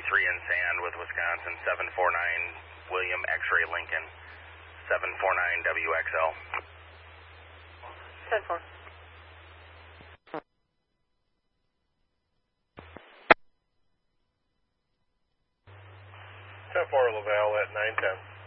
in Sand with Wisconsin, 749 William X-Ray Lincoln, 749 WXL. 10-4. 10-4 Laval at 910.